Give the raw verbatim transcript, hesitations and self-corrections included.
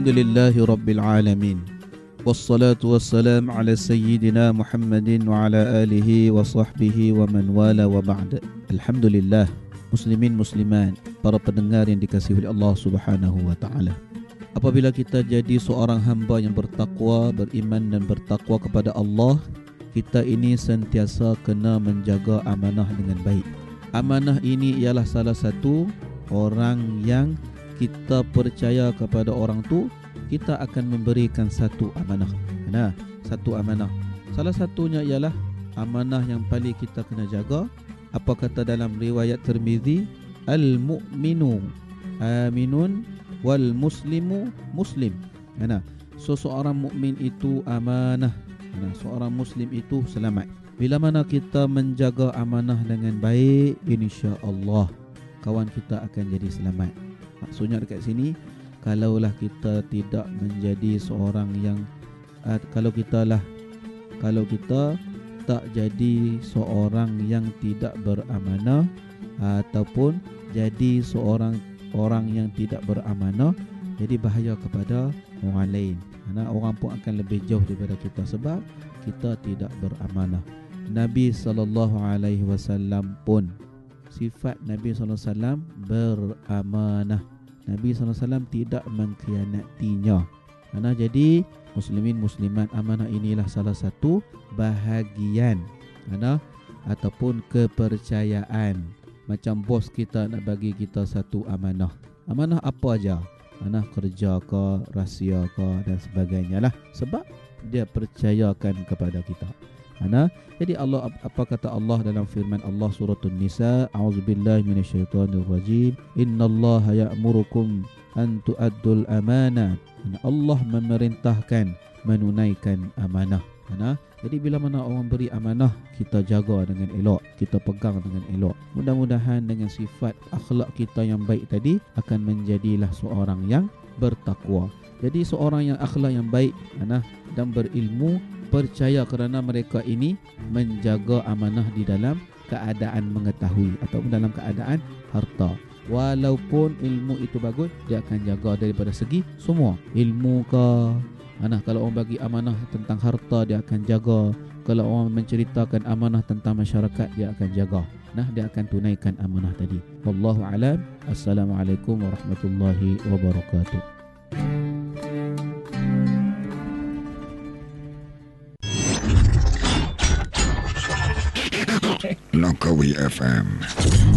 Alhamdulillahi Rabbil Alamin. Wassalatu wassalam ala Sayyidina Muhammadin wa ala alihi wa sahbihi wa man wala wa ba'da. Alhamdulillah, muslimin muslimat, para pendengar yang dikasihi oleh Allah Subhanahu wa taala. Apabila kita jadi seorang hamba yang bertakwa, beriman dan bertakwa kepada Allah, kita ini sentiasa kena menjaga amanah dengan baik. Amanah ini ialah salah satu orang yang kita percaya kepada orang tu, kita akan memberikan satu amanah. Nah, satu amanah. Salah satunya ialah amanah yang paling kita kena jaga. Apa kata dalam riwayat Tirmizi, al-mu'minu aminun wal muslimu muslim. Nah, so seorang mukmin itu amanah. Nah, seorang muslim itu selamat. Bila mana kita menjaga amanah dengan baik, insya-Allah kawan kita akan jadi selamat. Maksudnya dekat sini, kalaulah kita tidak menjadi seorang yang uh, kalau kita lah kalau kita tak jadi seorang yang tidak beramanah, uh, ataupun jadi seorang orang yang tidak beramanah, jadi bahaya kepada orang lain. Karena orang pun akan lebih jauh daripada kita sebab kita tidak beramanah. Nabi sallallahu alaihi wasallam pun, sifat Nabi sallallahu alaihi wasallam beramanah. Nabi sallallahu alaihi wasallam tidak mengkhianatinya. Karena jadi muslimin muslimat, amanah inilah salah satu bahagian karena ataupun kepercayaan. Macam bos kita nak bagi kita satu amanah. Amanah apa aja? Amanah kerja ke, rahsia ke dan sebagainya lah. Sebab dia percayakan kepada kita. Ana, jadi Allah, apa kata Allah dalam firman Allah surah An-Nisa, a'udzubillahi minasyaitonirrajim, innallaha ya'murukum an tu'addul amanat. Allah memerintahkan menunaikan amanah. Ana, jadi bila mana orang beri amanah, kita jaga dengan elok, kita pegang dengan elok. Mudah-mudahan dengan sifat akhlak kita yang baik tadi akan menjadilah seorang yang bertakwa. Jadi seorang yang akhlak yang baik, ana, dan berilmu, percaya kerana mereka ini menjaga amanah di dalam keadaan mengetahui ataupun dalam keadaan harta. Walaupun ilmu itu bagus, dia akan jaga daripada segi semua. Ilmu ke, nah, kalau orang bagi amanah tentang harta, dia akan jaga. Kalau orang menceritakan amanah tentang masyarakat, dia akan jaga. Nah, dia akan tunaikan amanah tadi. Wallahu a'lam. Assalamualaikum warahmatullahi wabarakatuh. Langkawi F M